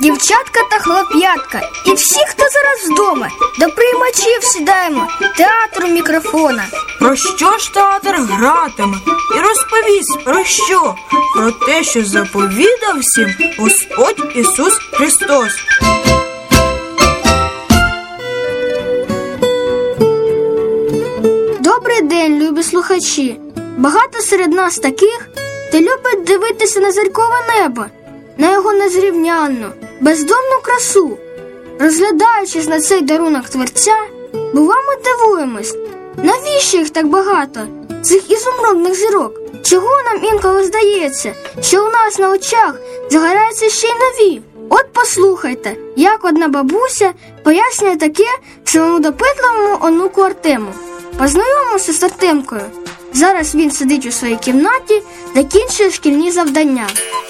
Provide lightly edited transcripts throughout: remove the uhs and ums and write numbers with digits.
дівчатка та хлоп'ятка і всі, хто зараз вдома, до приймачів сідаємо, театру мікрофона. Про що ж театр гратиме? І розповість про що? Про те, що заповідав всім Господь Ісус Христос. Добрий день, любі слухачі! Багато серед нас таких, хто любить дивитися на зіркове небо, на його незрівнянну, бездонну красу. Розглядаючись на цей дарунок Творця, бувало дивуємось, навіщо їх так багато, цих ізумрудних зірок? Чого нам інколи здається, що у нас на очах загораються ще й нові? От послухайте, як одна бабуся пояснює таке своєму допитливому онуку Артему. Познайомився з Артемкою. Зараз він сидить у своїй кімнаті, закінчує шкільні завдання.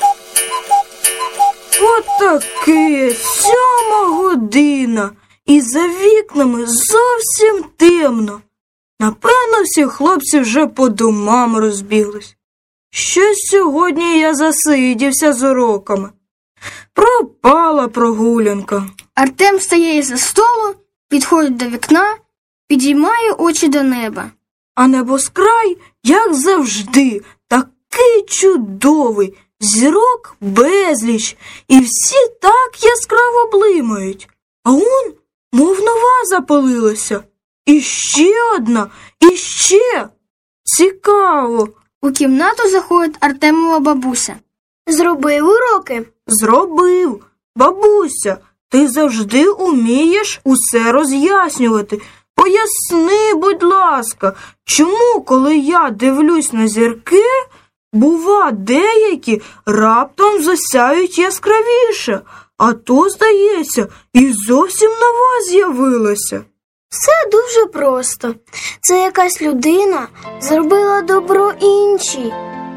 Отаке, 7 година, і за вікнами зовсім темно. Напевно, всі хлопці вже по домам розбіглись. Щось сьогодні я засидівся з уроками. Пропала прогулянка. Артем встає із-за столу, підходить до вікна, підіймає очі до неба. А небоскрай, як завжди, такий чудовий, зірок безліч, і всі так яскраво блимають. А он, мов нова запалилася. І ще одна, і ще. Цікаво. У кімнату заходить Артемова бабуся. Зробив уроки? Зробив. Бабуся, ти завжди умієш усе роз'яснювати. Поясни, будь ласка, чому, коли я дивлюсь на зірки, бува, деякі раптом засяють яскравіше, а то, здається, і зовсім нова з'явилася. Все дуже просто. Це якась людина зробила добро іншій.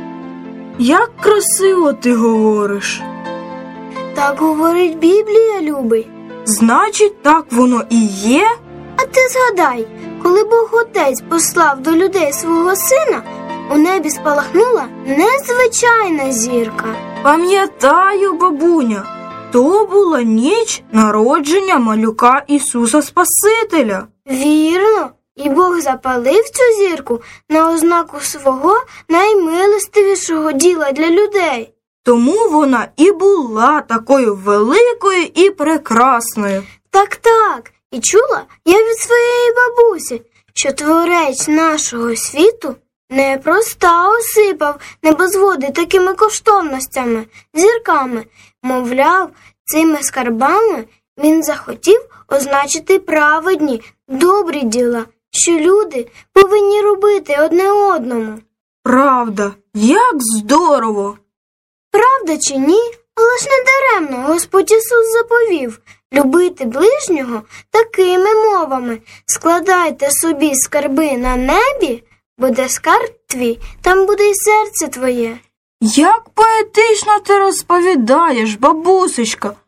Як красиво ти говориш. Так говорить Біблія, любий. Значить, так воно і є? А ти згадай, коли Бог Отець послав до людей свого сина, у небі спалахнула незвичайна зірка. Пам'ятаю, бабуня, то була ніч народження малюка Ісуса Спасителя. Вірно, і Бог запалив цю зірку на ознаку свого наймилостивішого діла для людей. Тому вона і була такою великою і прекрасною. Так, і чула я від своєї бабусі, що творець нашого світу непроста осипав небозводи такими коштовностями, зірками. Мовляв, цими скарбами він захотів означити праведні, добрі діла, що люди повинні робити одне одному. Правда, як здорово! Правда чи ні? Але ж не даремно Господь Ісус заповів любити ближнього такими мовами. Складайте собі скарби на небі, буде скарб твій, там буде й серце твоє. Як поетично ти розповідаєш, бабусечка.